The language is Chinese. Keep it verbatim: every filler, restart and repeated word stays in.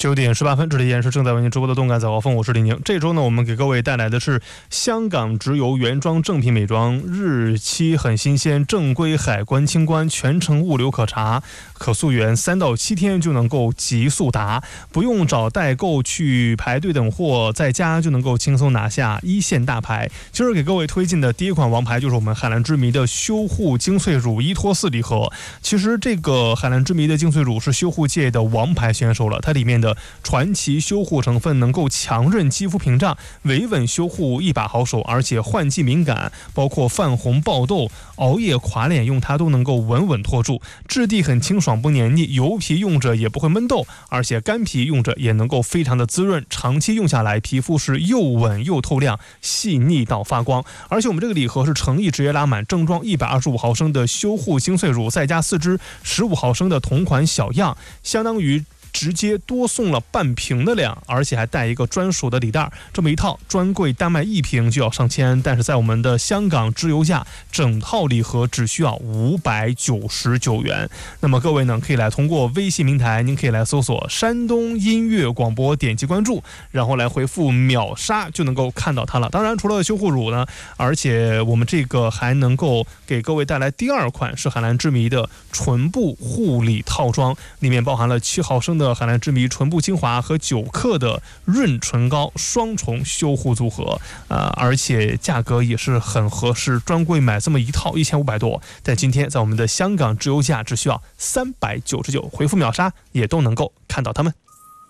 九点十八分，这里依然是正在为您直播的动感早高峰，我是李宁。这周呢，我们给各位带来的是香港直邮原装正品美妆，日期很新鲜，正规海关清关，全程物流可查，可溯源，三到七天就能够急速达，不用找代购去排队等货，在家就能够轻松拿下一线大牌。今儿给各位推荐的第一款王牌就是我们海蓝之谜的修护精粹乳依托四礼盒。其实这个海蓝之谜的精粹乳是修护界的王牌选手了，它里面的传奇修护成分能够强韧肌肤屏障，维稳修护一把好手，而且换季敏感，包括泛红爆痘、熬夜垮脸，用它都能够稳稳托住。质地很清爽不黏腻，油皮用着也不会闷痘，而且干皮用着也能够非常的滋润，长期用下来皮肤是又稳又透亮，细腻到发光。而且我们这个礼盒是诚意直接拉满，正装一百二十五毫升的修护精粹乳，再加四支十五毫升的同款小样，相当于直接多送了半瓶的量，而且还带一个专属的礼袋。这么一套专柜单卖一瓶就要上千，但是在我们的香港直邮价，整套礼盒只需要五百九十九元。那么各位呢，可以来通过微信平台，您可以来搜索山东音乐广播，点击关注，然后来回复秒杀就能够看到它了。当然，除了修护乳呢，而且我们这个还能够给各位带来第二款是海蓝之谜的唇部护理套装，里面包含了七毫升的的海蓝之谜唇部精华和九克的润唇膏双重修护组合，呃，而且价格也是很合适，专柜买这么一套一千五百多，但今天在我们的香港直邮价只需要三百九十九，回复秒杀也都能够看到它们。